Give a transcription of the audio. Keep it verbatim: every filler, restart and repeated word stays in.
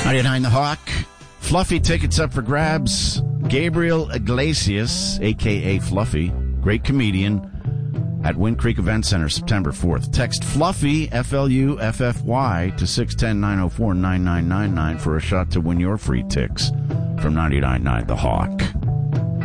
ninety-nine The Hawk. Fluffy tickets up for grabs. Gabriel Iglesias, a k a. Fluffy, great comedian, at Wind Creek Event Center, September fourth. Text Fluffy, F L U F F Y, to six one zero, nine zero four, nine nine nine nine for a shot to win your free ticks from ninety-nine point nine The Hawk.